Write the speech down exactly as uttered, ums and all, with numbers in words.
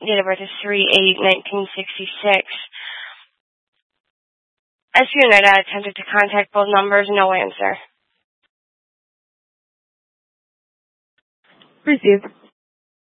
date of birth is three eight nineteen sixty-six. S U and I D A attempted to contact both numbers, no answer. Received.